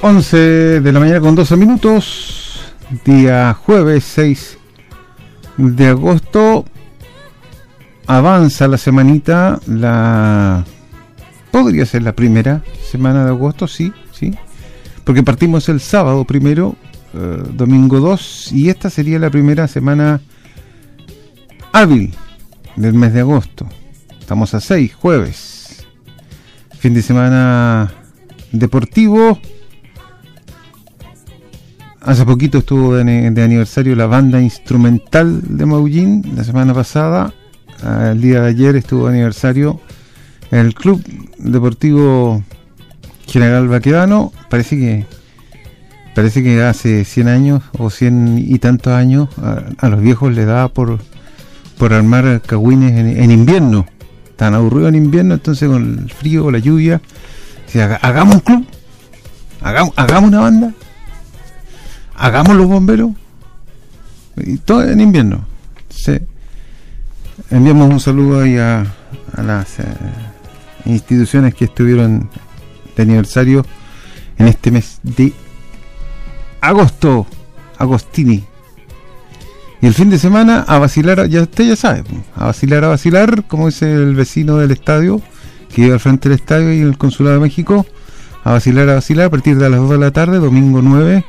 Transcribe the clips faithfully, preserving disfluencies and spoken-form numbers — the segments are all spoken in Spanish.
once de la mañana con doce minutos, día jueves seis de agosto. Avanza la semanita, la podría ser la primera semana de agosto, sí, sí, porque partimos el sábado primero, eh, domingo dos, y esta sería la primera semana hábil del mes de agosto. Estamos a seis, jueves, fin de semana deportivo. Hace poquito estuvo de, de aniversario la banda instrumental de Maullín, la semana pasada. El día de ayer estuvo de aniversario el Club Deportivo General Baquedano. Parece que parece que hace cien años o cien y tantos años a, a los viejos les daba por, por armar cagüines en, en invierno. Tan aburrido en invierno, entonces con el frío o la lluvia, si haga, hagamos un club, hagamos, hagamos una banda, hagamos los bomberos, y todo en invierno. Sí. Enviamos un saludo ahí a, a las eh, instituciones que estuvieron de aniversario en este mes de agosto, Agostini. Y el fin de semana a vacilar, ya usted ya sabe, a vacilar, a vacilar, como dice el vecino del estadio, que vive al frente del estadio y en el Consulado de México, a vacilar, a vacilar, a partir de las dos de la tarde, domingo nueve.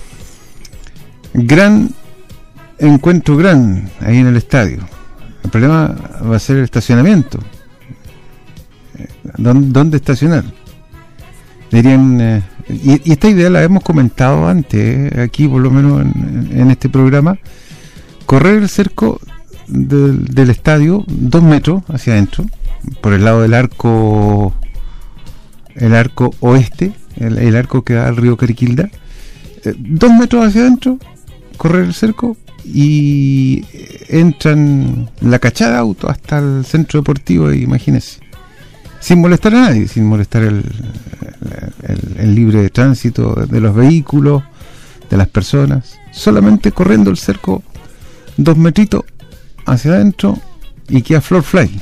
Gran encuentro, gran, ahí en el estadio. El problema va a ser el estacionamiento. ¿Dónde, dónde estacionar? Dirían, eh, y, y esta idea la hemos comentado antes, eh, aquí por lo menos en, en este programa, correr el cerco del, del estadio dos metros hacia adentro, por el lado del arco, el arco oeste, el, el arco que da al río Cariquilda, eh, dos metros hacia adentro, correr el cerco, y entran la cachada de auto hasta el centro deportivo, imagínense, sin molestar a nadie, sin molestar el, el, el libre tránsito de los vehículos, de las personas, solamente corriendo el cerco dos metritos hacia adentro y queda floor fly,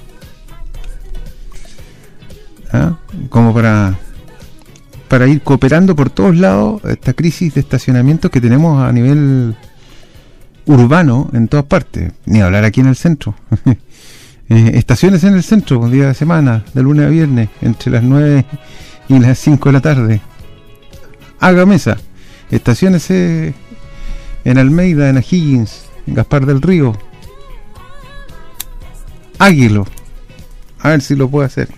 ¿ah? Como para para ir cooperando por todos lados esta crisis de estacionamiento que tenemos a nivel urbano en todas partes, ni hablar aquí en el centro. eh, estaciones en el centro, un día de semana, de lunes a viernes, entre las nueve y las cinco de la tarde. Haga mesa, estaciones en Almeida, en O'Higgins, en Gaspar del Río. Águilo, a ver si lo puede hacer.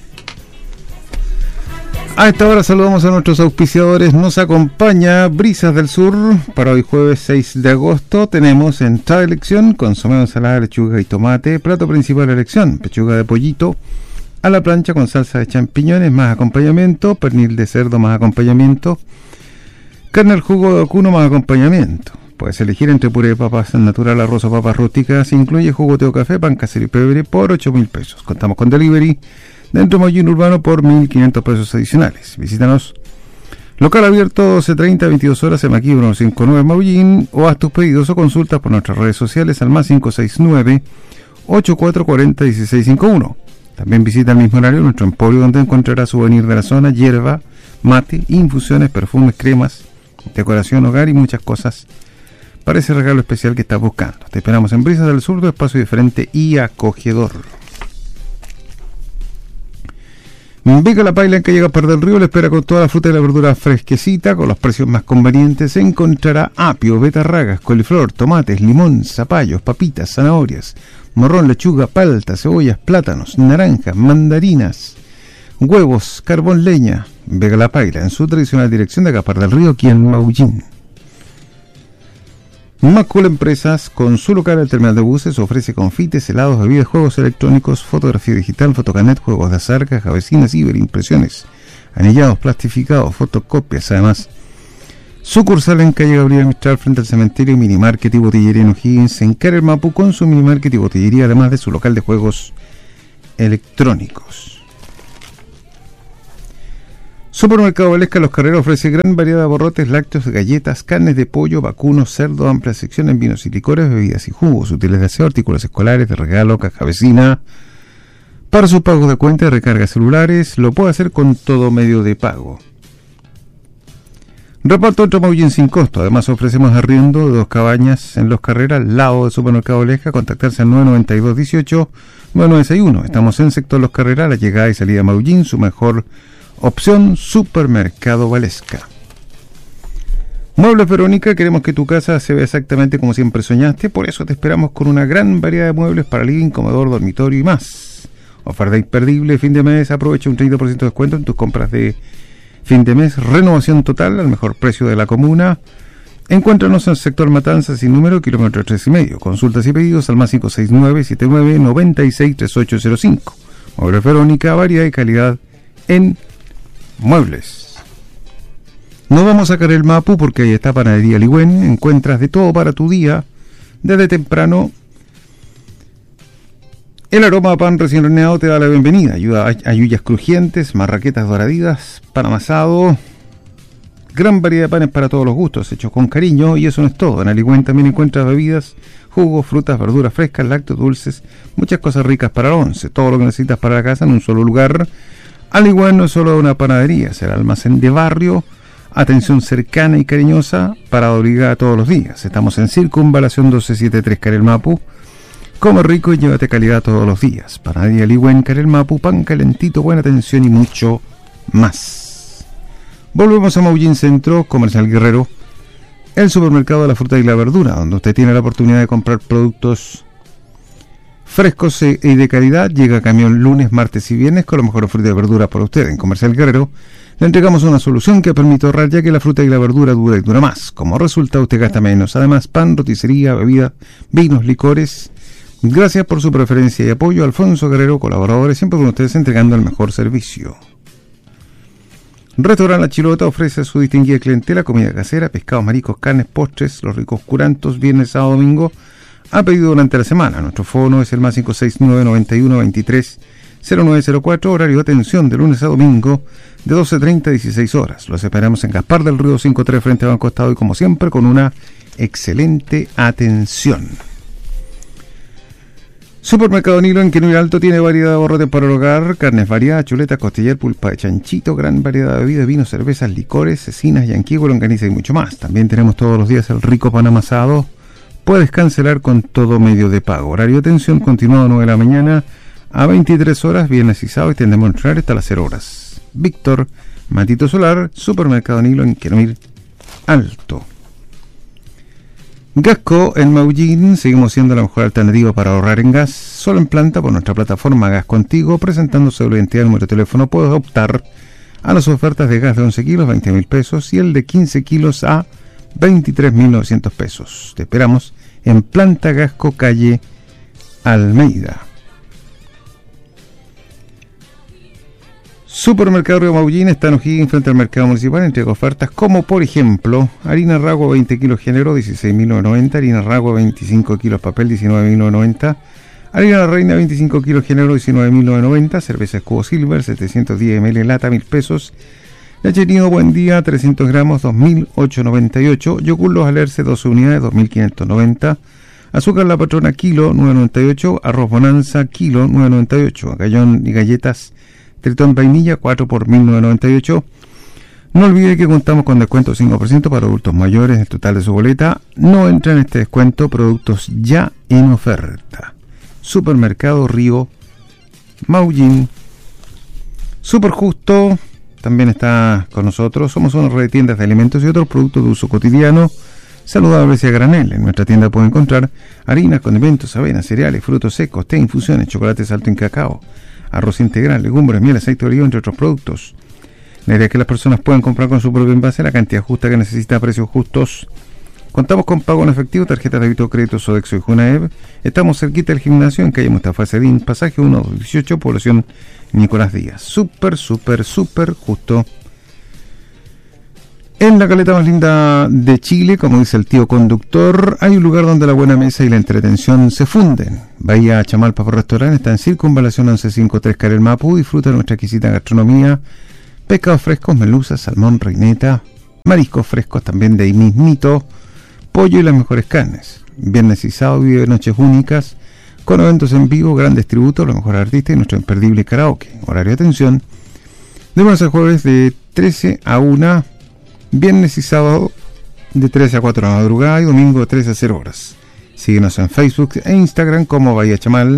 A esta hora saludamos a nuestros auspiciadores. Nos acompaña Brisas del Sur. Para hoy jueves seis de agosto tenemos entrada de elección, consomé, ensalada, lechuga y tomate. Plato principal de elección, pechuga de pollito a la plancha con salsa de champiñones más acompañamiento, pernil de cerdo más acompañamiento, carne al jugo de vacuno más acompañamiento. Puedes elegir entre puré de papas natural, arroz o papas rústicas. Incluye jugoteo, café, pan casero y pebre por ocho mil pesos. Contamos con delivery dentro de Maullín Urbano por mil quinientos pesos adicionales. Visítanos. Local abierto doce treinta, veintidós horas en Maquis ciento cincuenta y nueve Maullín, o haz tus pedidos o consultas por nuestras redes sociales al más cinco seis nueve, ocho cuatro cuatro cero, uno seis cinco uno. También visita al mismo horario nuestro emporio, donde encontrarás souvenir de la zona, hierba, mate, infusiones, perfumes, cremas, decoración, hogar y muchas cosas para ese regalo especial que estás buscando. Te esperamos en Brisas del Sur, tu espacio diferente y acogedor. Vica la Paila en calle Gaspar del Río le espera con toda la fruta y la verdura fresquecita, con los precios más convenientes. Se encontrará apio, betarragas, coliflor, tomates, limón, zapallos, papitas, zanahorias, morrón, lechuga, palta, cebollas, plátanos, naranjas, mandarinas, huevos, carbón, leña. Vega la Paila en su tradicional dirección de Gaspar del Río, aquí en Maullín. Macul Empresas, con su local al terminal de buses, ofrece confites, helados, bebidas, juegos electrónicos, fotografía digital, fotocanet, juegos de azar, caja vecinas, ciberimpresiones, anillados, plastificados, fotocopias. Además, sucursal en calle Gabriel Mistral frente al cementerio, minimarket y botillería en O'Higgins, en Carrer Mapu con su minimarket y botillería, además de su local de juegos electrónicos. Supermercado Valesca Los Carreros ofrece gran variedad de abarrotes, lácteos, galletas, carnes de pollo, vacuno, cerdo, amplia sección en vinos y licores, bebidas y jugos, útiles de aseo, artículos escolares, de regalo, caja vecina. Para su pago de cuenta y recarga celulares, lo puede hacer con todo medio de pago. Reparto otro Maullín sin costo. Además ofrecemos arriendo de dos cabañas en Los Carreras, al lado del Supermercado Leja. Contactarse al nueve noventa y dos dieciocho nueve nueve seis uno. Estamos en sector Los Carreras, la llegada y salida de Maullín, su mejor opción, Supermercado Valesca. Muebles Verónica, queremos que tu casa se vea exactamente como siempre soñaste, por eso te esperamos con una gran variedad de muebles para living, comedor, dormitorio y más. Oferta imperdible, fin de mes, aprovecha un treinta por ciento de descuento en tus compras de fin de mes, renovación total al mejor precio de la comuna. Encuéntranos en el sector Matanzas sin número, kilómetro tres y medio. Consultas y pedidos al más cinco seis nueve siete nueve nueve seis tres ocho cero cinco. Muebles Verónica, variedad y calidad en muebles. No vamos a sacar el Mapu porque ahí está Panadería Ligüen. Encuentras de todo para tu día desde temprano. El aroma a pan recién horneado te da la bienvenida. Ayuda a ayuyas crujientes, marraquetas doradidas, pan amasado. Gran variedad de panes para todos los gustos, hechos con cariño, y eso no es todo. En Aligüen también encuentras bebidas, jugos, frutas, verduras frescas, lácteos, dulces, muchas cosas ricas para el once. Todo lo que necesitas para la casa en un solo lugar. Aligüen no es solo una panadería, será almacén de barrio, atención cercana y cariñosa para obligada todos los días. Estamos en Circunvalación doce setenta y tres Carel Mapu. Come rico y llévate calidad todos los días. Panadería Ligüen, Carel Mapu, pan calentito, buena atención y mucho más. Volvemos a Maullín Centro, Comercial Guerrero, el supermercado de la fruta y la verdura, donde usted tiene la oportunidad de comprar productos frescos y de calidad. Llega camión lunes, martes y viernes con la mejor fruta y verdura para usted. En Comercial Guerrero le entregamos una solución que permite ahorrar, ya que la fruta y la verdura dura y dura más. Como resultado usted gasta menos. Además, pan, roticería, bebida, vinos, licores. Gracias por su preferencia y apoyo. Alfonso Guerrero, colaboradores, siempre con ustedes entregando el mejor servicio. Restaurante La Chilota ofrece a su distinguida clientela comida casera, pescados, mariscos, carnes, postres, los ricos curantos, viernes, sábado, domingo, a pedido durante la semana. Nuestro fono es el más cinco seis nueve nueve uno veintitrés cero nueve cero cuatro, horario de atención de lunes a domingo de doce treinta a dieciséis horas. Los esperamos en Gaspar del Río cincuenta y tres frente a Banco Estado y como siempre con una excelente atención. Supermercado Nilo en Quenuy Alto tiene variedad de abarrotes para el hogar, carnes variadas, chuletas, costillar, pulpa de chanchito, gran variedad de bebidas, vinos, cervezas, licores, cecinas, yanquígua, longaniza y mucho más. También tenemos todos los días el rico pan amasado. Puedes cancelar con todo medio de pago. Horario de atención continuado nueve de la mañana a veintitrés horas, viernes y sábado, y tendremos entrar hasta las cero horas. Víctor Matito Solar, Supermercado Nilo en Quenuy Alto. Gasco en Maullín, seguimos siendo la mejor alternativa para ahorrar en gas, solo en planta por nuestra plataforma Gas Contigo. Presentando su identidad y número de teléfono puedes optar a las ofertas de gas de once kilos, veinte mil pesos, y el de quince kilos a veintitrés mil novecientos pesos. Te esperamos en Planta Gasco, calle Almeida. Supermercado Río Maullín está en O'Higgins frente al mercado municipal. Entrega ofertas como, por ejemplo, harina Rago veinte kilos género, dieciséis mil novecientos noventa, harina Rago veinticinco kilos papel, diecinueve mil novecientos noventa, harina La Reina veinticinco kilos género, diecinueve mil novecientos noventa, cerveza Escudo Silver setecientos diez mililitros lata, mil pesos, leche Nido Buen Día trescientos gramos, dos mil ochocientos noventa y ocho, yogur Los Alerce doce unidades, dos mil quinientos noventa, azúcar La Patrona kilo, nueve noventa y ocho, arroz Bonanza kilo, nueve noventa y ocho, gallón y galletas Tritón Vainilla cuatro por mil novecientos noventa y ocho. No olvide que contamos con descuento cinco por ciento para adultos mayores en el total de su boleta. No entra en este descuento productos ya en oferta. Supermercado Río Maullín. Super Justo también está con nosotros. Somos una red de tiendas de alimentos y otros productos de uso cotidiano saludables y a granel. En nuestra tienda pueden encontrar harinas, condimentos, avenas, cereales, frutos secos, té, infusiones, chocolates alto en cacao, arroz integral, legumbres, miel, aceite de oliva, entre otros productos. La idea es que las personas puedan comprar con su propio envase la cantidad justa que necesita a precios justos. Contamos con pago en efectivo, tarjetas de débito, crédito, Sodexo y Junaev. Estamos cerquita del gimnasio en calle Mustafa Sedín, pasaje uno dieciocho, población Nicolás Díaz. Súper, súper, súper justo. En la caleta más linda de Chile, como dice el tío conductor, hay un lugar donde la buena mesa y la entretención se funden. Bahía Chamalpa por Restaurante está en Circunvalación once cincuenta y tres Carel Mapu. Disfruta de nuestra exquisita gastronomía, pescados frescos, melusa, salmón, reineta, mariscos frescos también de ahí mismito, pollo y las mejores carnes. Viernes y sábado vive noches únicas, con eventos en vivo, grandes tributos, los mejores artistas y nuestro imperdible karaoke. Horario de atención de lunes a jueves de trece a una, viernes y sábado de tres a cuatro de la madrugada y domingo de tres a cero horas. Síguenos en Facebook e Instagram como Bahía Chamal.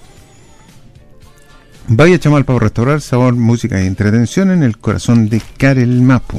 Bahía Chamal para restaurar sabor, música y entretención en el corazón de Carel Mapu.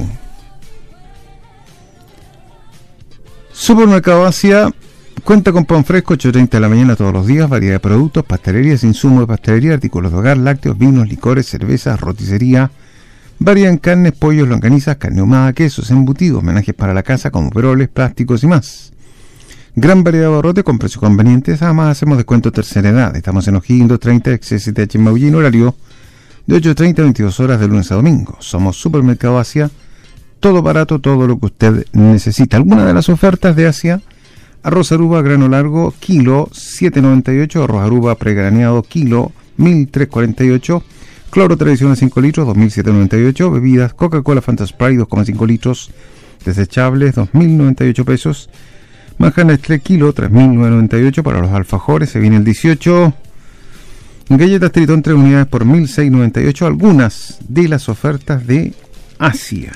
Supermercado Asia cuenta con pan fresco, ocho treinta de la mañana todos los días, variedad de productos, pastelerías, insumos de pastelería, artículos de hogar, lácteos, vinos, licores, cervezas, roticería, variedad en carnes, pollos, longanizas, carne ahumada, quesos, embutidos, homenajes para la casa como peroles, plásticos y más. Gran variedad de abarrotes con precios convenientes. Además hacemos descuento tercera edad. Estamos en O'Higgins doscientos treinta ex S T H en Maullín, horario de ocho treinta a veintidós horas de lunes a domingo. Somos Supermercado Asia, todo barato, todo lo que usted necesita. Algunas de las ofertas de Asia: arroz aruba grano largo, kilo siete noventa y ocho, arroz aruba pregraneado, kilo mil trescientos cuarenta y ocho, cloro tradicional cinco litros, dos mil setecientos noventa y ocho, bebidas Coca-Cola Fanta Sprite dos coma cinco litros, desechables, dos mil noventa y ocho pesos, manjar Nestlé kilo, tres mil novecientos noventa y ocho, para los alfajores se viene el dieciocho, galletas Tritón tres unidades por mil seiscientos noventa y ocho, algunas de las ofertas de Asia.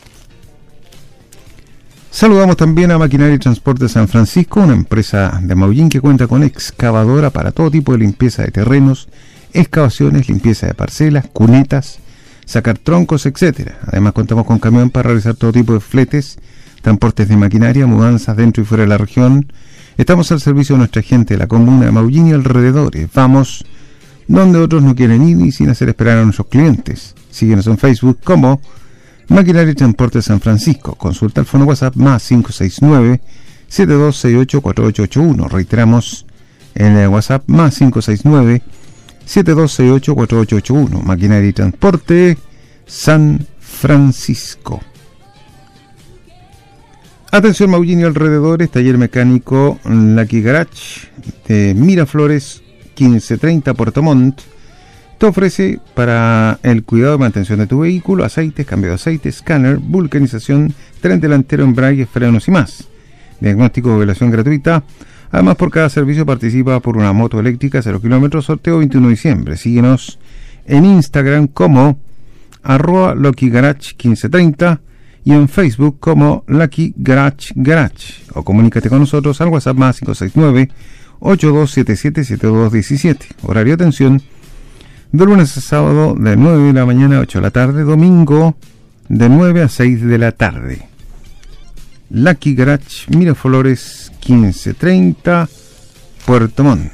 Saludamos también a Maquinaria y Transporte San Francisco, una empresa de Maullín que cuenta con excavadora para todo tipo de limpieza de terrenos, excavaciones, limpieza de parcelas, cunetas, sacar troncos, etcétera. Además contamos con camión para realizar todo tipo de fletes, transportes de maquinaria, mudanzas dentro y fuera de la región. Estamos al servicio de nuestra gente de la comuna de Maullín y alrededores. Vamos donde otros no quieren ir y sin hacer esperar a nuestros clientes. Síguenos en Facebook como Maquinaria y Transporte San Francisco. Consulta el fono WhatsApp más cinco seis nueve, siete dos seis ocho, cuatro ocho ocho uno. Reiteramos en el WhatsApp más cinco seis nueve, siete dos seis ocho, cuatro ocho ocho uno. Maquinaria y Transporte San Francisco. Atención Maullín y alrededores, taller mecánico Lucky Garage de Miraflores quince treinta Puerto Montt. Te ofrece para el cuidado y mantención de tu vehículo, aceites, cambio de aceite, escáner, vulcanización, tren delantero, embrague, frenos y más. Diagnóstico de evaluación gratuita. Además, por cada servicio participa por una moto eléctrica cero kilómetros, sorteo veintiuno de diciembre. Síguenos en Instagram como arroba Lucky Garage quince treinta y en Facebook como Lucky Garage Garage. O comunícate con nosotros al WhatsApp más cinco seis nueve, ocho dos siete siete, siete dos uno siete. Horario de atención de lunes a sábado de nueve de la mañana a ocho de la tarde, domingo de nueve a seis de la tarde. Lucky Garage Miraflores quince treinta Puerto Montt.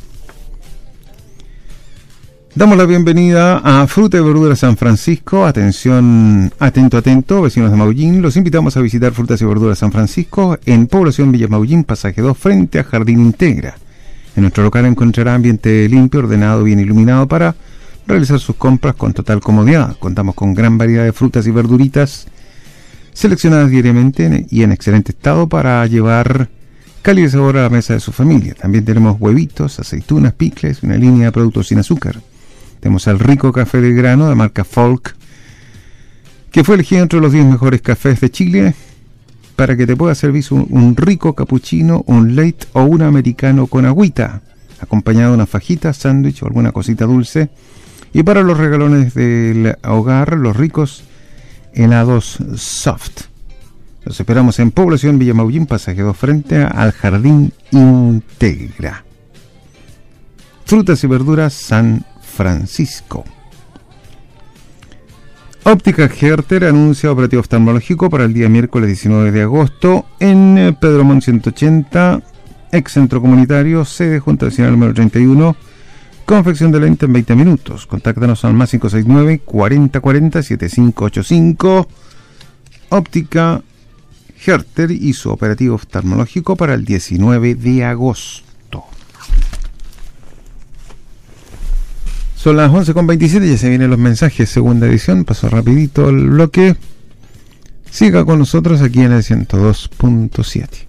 Damos la bienvenida a Fruta y Verdura San Francisco. Atención, atento, atento, vecinos de Maullín. Los invitamos a visitar Frutas y Verduras San Francisco en Población Villa Maullín, pasaje dos, frente a Jardín Integra. En nuestro local encontrará ambiente limpio, ordenado, bien iluminado para realizar sus compras con total comodidad. Contamos con gran variedad de frutas y verduritas seleccionadas diariamente y en excelente estado para llevar calidad y sabor a la mesa de su familia. También tenemos huevitos, aceitunas, picles, una línea de productos sin azúcar. Tenemos el rico café de grano de marca Folk, que fue elegido entre los diez mejores cafés de Chile, para que te pueda servir un, un rico capuchino, un late o un americano con agüita, acompañado de una fajita, sándwich o alguna cosita dulce. Y para los regalones del hogar, los ricos helados soft. Los esperamos en Población Villa Maullín, pasaje dos, frente al Jardín Integra. Frutas y Verduras San Francisco. Óptica Herter anuncia operativo oftalmológico para el día miércoles diecinueve de agosto en Pedro Montt ciento ochenta, ex centro comunitario, sede Junta Vecinal número treinta y uno, confección de lente en veinte minutos. Contáctanos al más cinco seis nueve, cuarenta cuarenta, setenta y cinco ochenta y cinco. Óptica Herter y su operativo oftalmológico para el diecinueve de agosto. Son las once con veintisiete, ya se vienen los mensajes, segunda edición, pasó rapidito el bloque. Siga con nosotros aquí en el ciento dos punto siete.